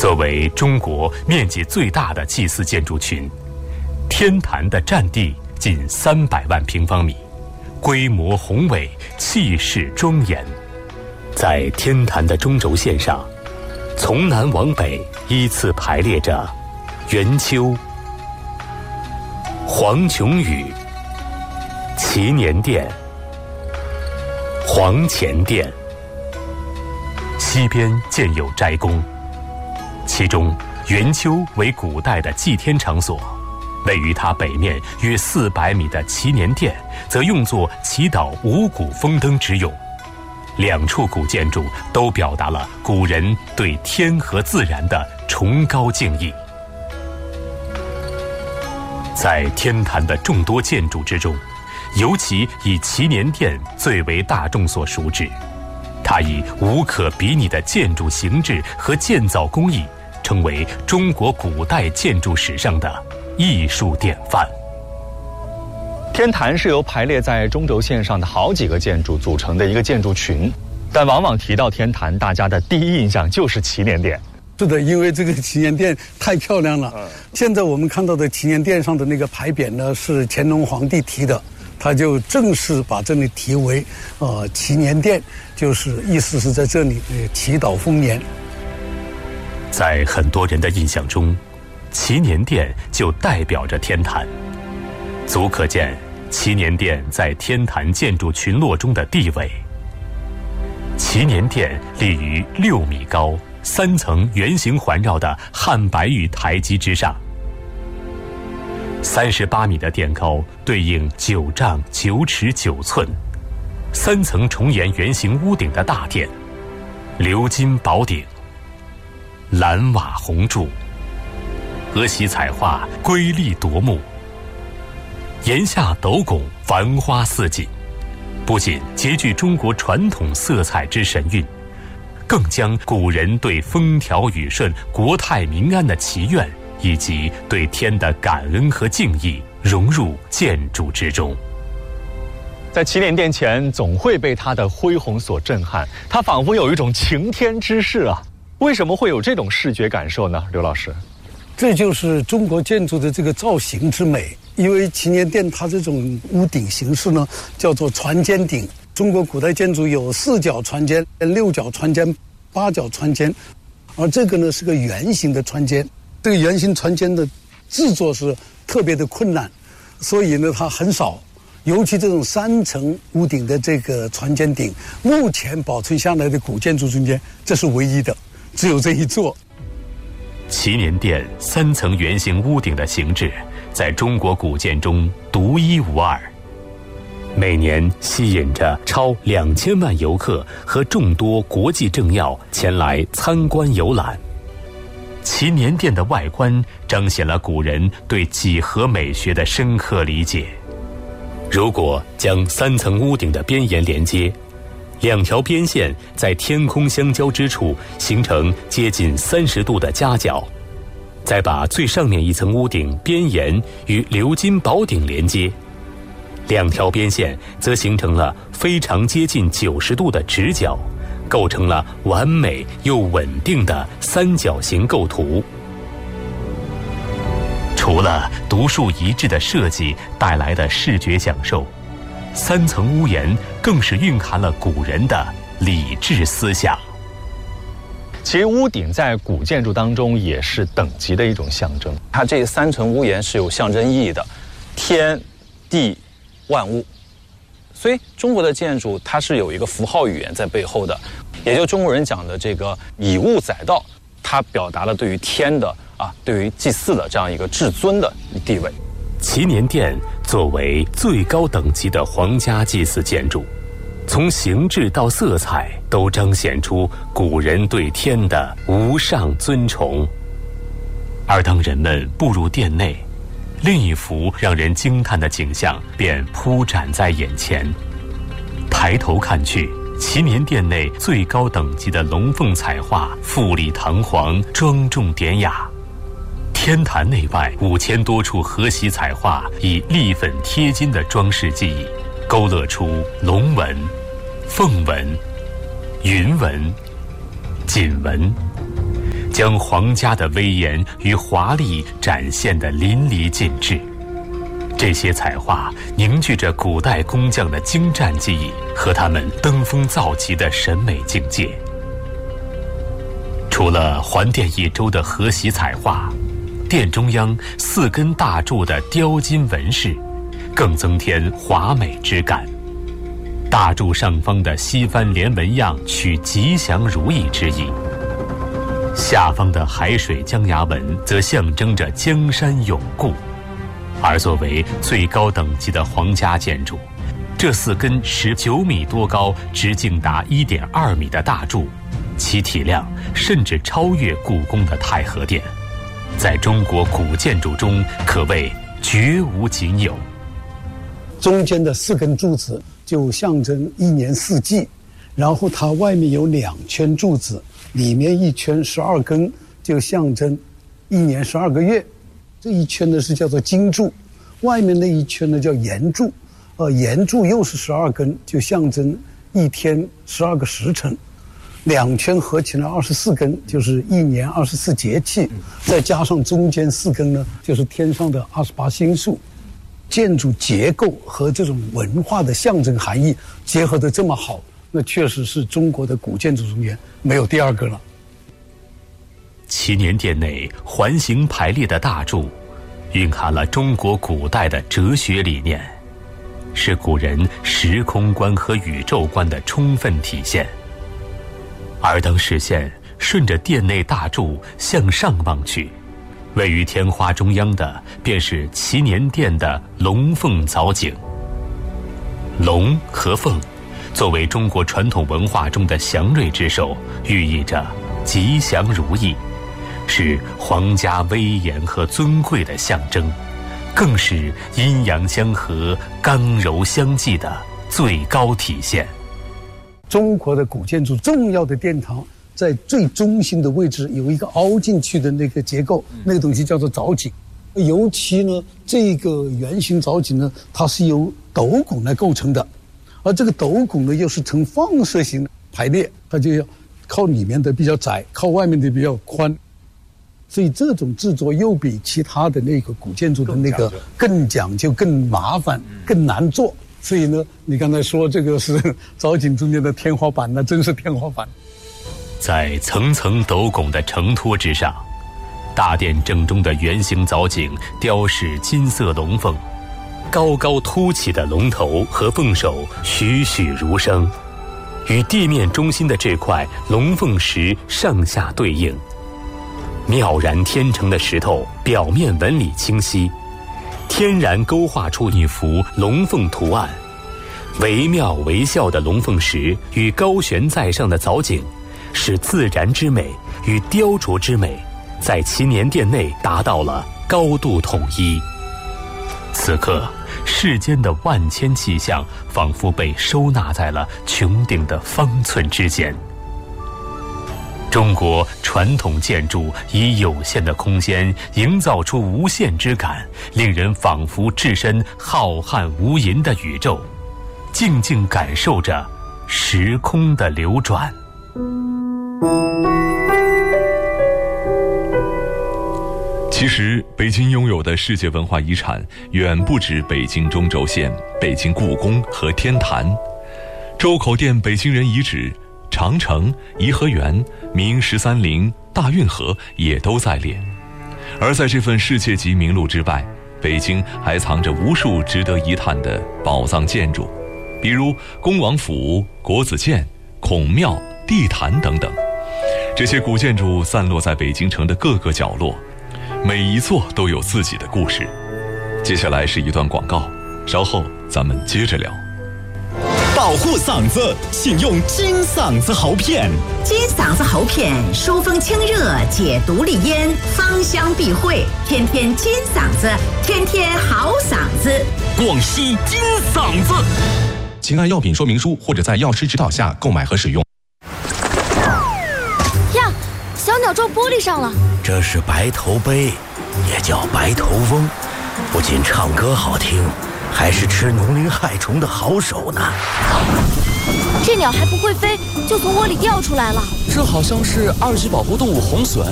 作为中国面积最大的祭祀建筑群，天坛的占地近300万平方米，规模宏伟，气势庄严。在天坛的中轴线上，从南往北依次排列着元丘、黄琼宇、祈年殿、黄乾殿。西边建有斋宫，其中元丘为古代的祭天场所，位于它北面约400米的祈年殿则用作祈祷五谷丰登之用。两处古建筑都表达了古人对天和自然的崇高敬意。在天坛的众多建筑之中，尤其以祈年殿最为大众所熟知，它以无可比拟的建筑形制和建造工艺，成为中国古代建筑史上的艺术典范。 天坛是由排列在中轴线上的好几个建筑组成的一个建筑群，但往往提到天坛，大家的第一印象就是祈年殿。 是的，因为这个祈年殿太漂亮了。现在我们看到的祈年殿上的那个牌匾呢，是乾隆皇帝题的，他就正式把这里题为祈年殿，就是意思是在这里祈祷丰年。 在很多人的印象中，祈年殿就代表着天坛，足可见祈年殿在天坛建筑群落中的地位。祈年殿立于6米高、3层圆形环绕的汉白玉台基之上，38米的殿高对应9丈9尺9寸，3层重檐圆形屋顶的大殿，鎏金宝顶，蓝瓦红柱，荷西彩画瑰丽夺目，檐下斗拱繁花似锦，不仅极具中国传统色彩之神韵，更将古人对风调雨顺、国泰民安的祈愿以及对天的感恩和敬意融入建筑之中。 在祈年殿前，总会被它的恢宏所震撼，它仿佛有一种擎天之势啊！为什么会有这种视觉感受呢？刘老师， 这就是中国建筑的这个造型之美。因为祈年殿它这种屋顶形式呢，叫做船尖顶。中国古代建筑有4角船尖、6角船尖、8角船尖，而这个呢是个圆形的船尖。这个圆形船尖的制作是特别的困难，所以呢它很少。尤其这种3层屋顶的这个船尖顶，目前保存下来的古建筑中间，这是唯一的，只有这一座。 祈年殿3层圆形屋顶的形制，在中国古建中独一无二，每年吸引着超2000万游客和众多国际政要前来参观游览。祈年殿的外观彰显了古人对几何美学的深刻理解。如果将3层屋顶的边沿连接，2条边线在天空相交之处形成接近30度的夹角，再把最上面一层屋顶边沿与鎏金宝顶连接，2条边线则形成了非常接近90度的直角，构成了完美又稳定的3角形构图。除了独树一帜的设计带来的视觉享受，3层屋檐更是蕴含了古人的理智思想。 其实屋顶在古建筑当中也是等级的一种象征， 它这3层屋檐是有象征意义的，天地万物。所以中国的建筑它是有一个符号语言在背后的，也就中国人讲的这个以物载道，它表达了对于天的对于祭祀的这样一个至尊的地位。 祈年殿作为最高等级的皇家祭祀建筑，从形制到色彩都彰显出古人对天的无上尊崇。而当人们步入殿内，另一幅让人惊叹的景象便铺展在眼前。抬头看去，祈年殿内最高等级的龙凤彩画富丽堂皇、庄重典雅。天坛内外5000多处荷西彩画以立粉贴金的装饰技艺，勾勒出龙纹、凤纹、云纹、锦纹， 将皇家的威严与华丽展现得淋漓尽致。这些彩画凝聚着古代工匠的精湛技艺和他们登峰造极的审美境界。除了环殿一周的河席彩画，殿中央4根大柱的雕金纹饰更增添华美之感。大柱上方的西番连纹样取吉祥如意之意，下方的海水江崖纹则象征着江山永固。而作为最高等级的皇家建筑，这4根19米多高、直径达1.2米的大柱，其体量甚至超越故宫的太和殿，在中国古建筑中可谓绝无仅有。 中间的4根柱子就象征1年4季，然后它外面有2圈柱子，里面1圈12根，就象征1年12个月。这一圈呢是叫做金柱，外面那一圈呢叫盐柱，盐柱又是12根，就象征1天12个时辰。2圈合起来24根，就是1年24节气，再加上中间4根呢，就是天上的28星宿。建筑结构和这种文化的象征含义结合得这么好，那确实是中国的古建筑中间没有第2个了。 祈年殿内环形排列的大柱，蕴含了中国古代的哲学理念，是古人时空观和宇宙观的充分体现。而当视线顺着殿内大柱向上望去，位于天花中央的便是祈年殿的龙凤藻井。龙和凤作为中国传统文化中的祥瑞之兽，寓意着吉祥如意，是皇家威严和尊贵的象征，更是阴阳相合、刚柔相济的最高体现。 中国的古建筑重要的殿堂在最中心的位置有一个凹进去的那个结构，那个东西叫做藻井。尤其呢，这个圆形藻井呢，它是由斗拱来构成的，而这个斗拱呢又是呈放射型排列，它就要靠里面的比较窄，靠外面的比较宽。所以这种制作又比其他的那个古建筑的那个更讲究、更麻烦、更难做。所以呢，你刚才说这个是藻井中间的天花板，那真是天花板。 在层层斗拱的承托之上，大殿正中的圆形藻井雕饰金色龙凤，高高凸起的龙头和凤首栩栩如生，与地面中心的这块龙凤石上下对应。妙然天成的石头表面纹理清晰，天然勾画出一幅龙凤图案。惟妙惟肖的龙凤石与高悬在上的藻井，使自然之美与雕琢之美在祈年殿内达到了高度统一。此刻，世间的万千气象仿佛被收纳在了穹顶的方寸之间。中国传统建筑以有限的空间营造出无限之感，令人仿佛置身浩瀚无垠的宇宙，静静感受着时空的流转。 其实，北京拥有的世界文化遗产远不止北京中轴线、北京故宫和天坛，周口店北京人遗址、长城、颐和园、明13陵、大运河也都在列。而在这份世界级名录之外，北京还藏着无数值得一探的宝藏建筑，比如恭王府、国子监、孔庙、地坛等等。这些古建筑散落在北京城的各个角落，每一座都有自己的故事。接下来是一段广告，稍后咱们接着聊。 保护嗓子，请用金嗓子喉片。 金嗓子喉片疏风清热，解毒利咽，芳香避秽，天天金嗓子，天天好嗓子。 广西金嗓子。请按药品说明书或者在药师指导下购买和使用。 呀，小鸟撞玻璃上了。 这是白头鹎，也叫白头翁，不仅唱歌好听，还是吃农林害虫的好手呢。 这鸟还不会飞，就从窝里掉出来了。 这好像是二级保护动物红隼，